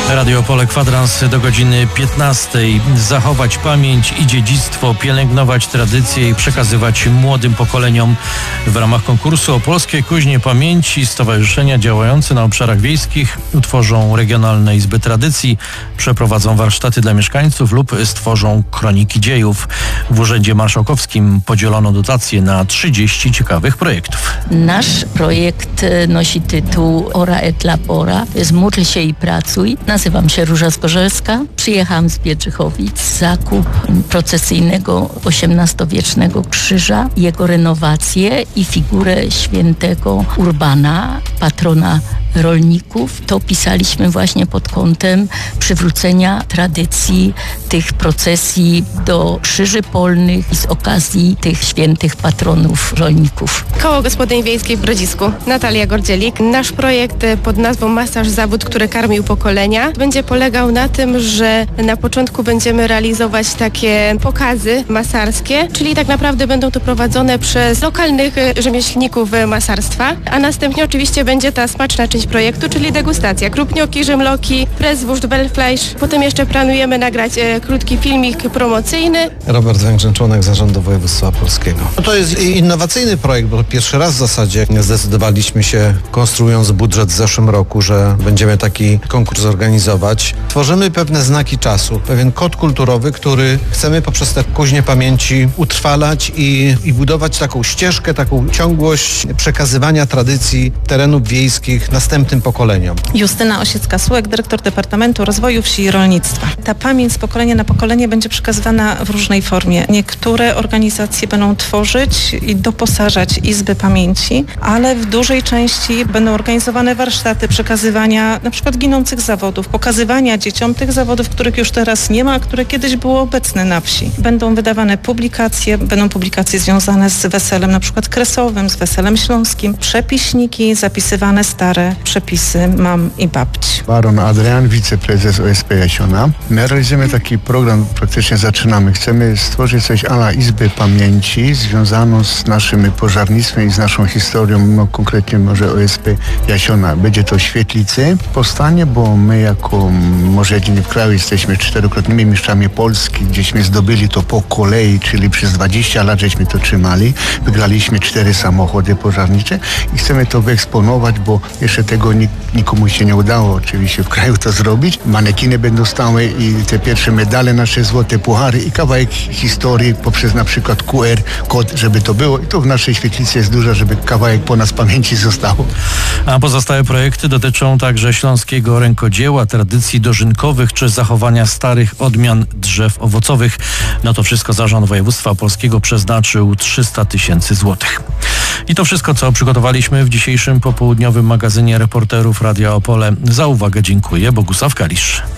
Radio Opole Kwadrans do godziny 15. Zachować pamięć i dziedzictwo, pielęgnować tradycje i przekazywać młodym pokoleniom. W ramach konkursu Opolskie Kuźnie Pamięci stowarzyszenia działające na obszarach wiejskich utworzą regionalne izby tradycji, przeprowadzą warsztaty dla mieszkańców lub stworzą kroniki dziejów. W Urzędzie Marszałkowskim podzielono dotacje na 30 ciekawych projektów. Nasz projekt nosi tytuł Ora et Labora. To jest Módl się i pracuj. Nazywam się Róża Zgorzelska. Przyjechałam z Biedrzychowic. Zakup procesyjnego XVIII-wiecznego krzyża, jego renowację i figurę świętego Urbana, patrona rolników. To pisaliśmy właśnie pod kątem przywrócenia tradycji tych procesji do krzyży polnych i z okazji tych świętych patronów rolników. Koło Gospodyń Wiejskich w Grodzisku. Natalia Gordzielik. Nasz projekt pod nazwą Masaż Zawód, który karmił pokolenia, będzie polegał na tym, że na początku będziemy realizować takie pokazy masarskie, czyli tak naprawdę będą to prowadzone przez lokalnych rzemieślników masarstwa, a następnie oczywiście będzie ta smaczna część projektu, czyli degustacja. Krupnioki, rzymloki, Presswurst, Wellfleisch. Potem jeszcze planujemy nagrać krótki filmik promocyjny. Robert Węgrzyn, członek Zarządu Województwa Opolskiego. To jest innowacyjny projekt, bo pierwszy raz w zasadzie zdecydowaliśmy się, konstruując budżet w zeszłym roku, że będziemy taki konkurs organizować. Tworzymy pewne znaki czasu, pewien kod kulturowy, który chcemy poprzez te kuźnie pamięci utrwalać i budować taką ścieżkę, taką ciągłość przekazywania tradycji terenów wiejskich następnym pokoleniom. Justyna Osiecka-Sułek, dyrektor Departamentu Rozwoju Wsi i Rolnictwa. Ta pamięć z pokolenia na pokolenie będzie przekazywana w różnej formie. Niektóre organizacje będą tworzyć i doposażać izby pamięci, ale w dużej części będą organizowane warsztaty przekazywania na przykład ginących zawodów, pokazywania dzieciom tych zawodów, których już teraz nie ma, a które kiedyś były obecne na wsi. Będą wydawane publikacje, będą publikacje związane z weselem na przykład kresowym, z weselem śląskim, przepiśniki, zapisywane stare przepisy mam i babci. Baron Adrian, wiceprezes OSP Jasiona. My realizujemy taki program, praktycznie zaczynamy. Chcemy stworzyć coś a la Izby Pamięci związaną z naszym pożarnictwem i z naszą historią, no konkretnie może OSP Jasiona. Będzie to w świetlicy powstanie, bo my jako może jedyni w kraju jesteśmy 4-krotnymi mistrzami Polski, gdzieśmy zdobyli to po kolei, czyli przez 20 lat żeśmy to trzymali. Wygraliśmy 4 samochody pożarnicze i chcemy to wyeksponować, bo jeszcze tego nikomu się nie udało oczywiście w kraju to zrobić. Manekiny będą stały i te pierwsze medale, nasze złote puchary i kawałek historii poprzez na przykład QR, kod, żeby to było. I to w naszej świetlicy jest dużo, żeby kawałek po nas pamięci zostało. A pozostałe projekty dotyczą także śląskiego rękodzieła, tradycji dożynkowych czy zachowania starych odmian drzew owocowych. No to wszystko Zarząd Województwa Opolskiego przeznaczył 300 000 złotych. I to wszystko, co przygotowaliśmy w dzisiejszym popołudniowym magazynie reporterów Radia Opole. Za uwagę dziękuję. Bogusław Kalisz.